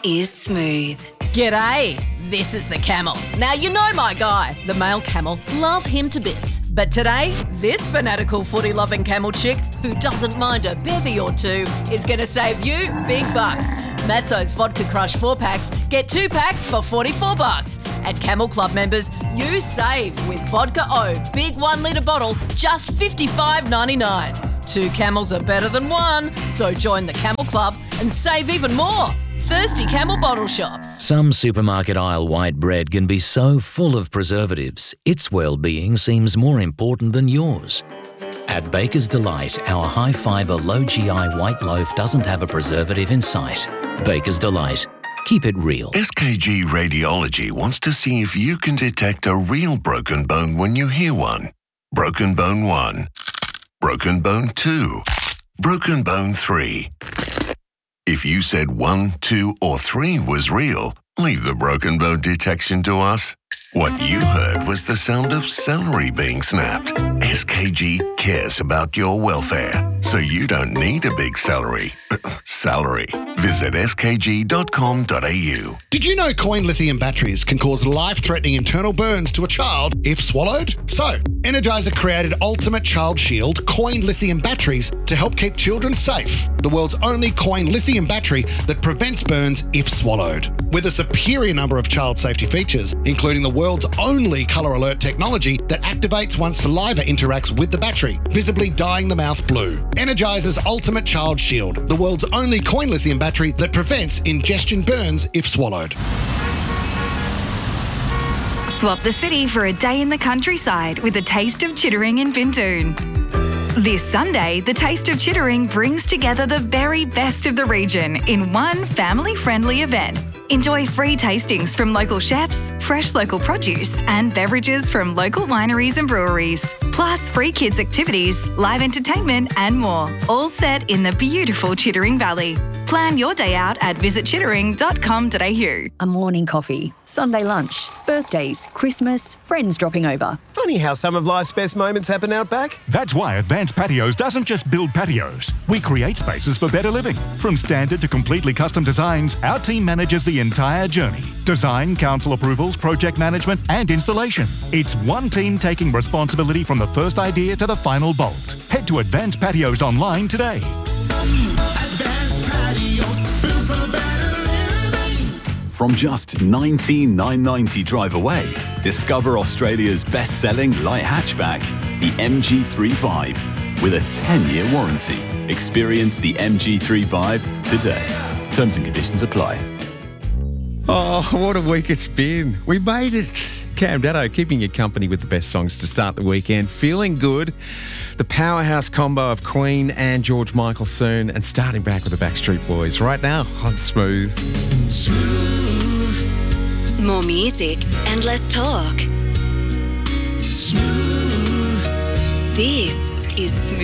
is Smooth. G'day, this is the Camel. Now you know my guy, the male camel, love him to bits. But today, this fanatical footy-loving camel chick who doesn't mind a bevy or two is going to save you big bucks. Matzo's Vodka Crush 4-packs get 2 packs for $44. At Camel Club members, you save with Vodka O, big 1 litre bottle, just $55.99. 2 camels are better than 1, so join the Camel Club and save even more. Thirsty Camel bottle shops. Some supermarket aisle white bread can be so full of preservatives, its well-being seems more important than yours. At Baker's Delight, our high-fibre, low-GI white loaf doesn't have a preservative in sight. Baker's Delight. Keep it real. SKG Radiology wants to see if you can detect a real broken bone when you hear one. Broken bone 1. Broken bone 2. Broken bone 3. If you said 1, 2, or 3 was real, leave the broken bone detection to us. What you heard was the sound of celery being snapped. SKG cares about your welfare, so you don't need a big salary. Visit skg.com.au. Did you know coin lithium batteries can cause life-threatening internal burns to a child if swallowed? So, Energizer created Ultimate Child Shield coin lithium batteries to help keep children safe. The world's only coin lithium battery that prevents burns if swallowed. With a superior number of child safety features, including the world's only colour alert technology that activates once saliva interacts with the battery, visibly dyeing the mouth blue. Energizer's Ultimate Child Shield, the world's only coin lithium battery that prevents ingestion burns if swallowed. Swap the city for a day in the countryside with a taste of Chittering in Bintoon. This Sunday, the Taste of Chittering brings together the very best of the region in one family-friendly event. Enjoy free tastings from local chefs, fresh local produce, and beverages from local wineries and breweries. Plus free kids activities, live entertainment and more, all set in the beautiful Chittering Valley. Plan your day out at visitchittering.com.au. A morning coffee, Sunday lunch, birthdays, Christmas, friends dropping over. Funny how some of life's best moments happen out back. That's why Advanced Patios doesn't just build patios. We create spaces for better living. From standard to completely custom designs, our team manages the entire journey. Design, council approvals, project management and installation. It's one team taking responsibility from the first idea to the final bolt. Head to Advanced Patios online today. Advanced Patios, built for better living. From just $19,990 drive away, discover Australia's best-selling light hatchback, the MG35, with a 10-year warranty. Experience the MG35 today. Terms and conditions apply. Oh, what a week it's been. We made it. Cam Datto keeping you company with the best songs to start the weekend. Feeling good. The powerhouse combo of Queen and George Michael soon, and starting back with the Backstreet Boys right now on Smooth. Smooth. More music and less talk. Smooth. This is Smooth.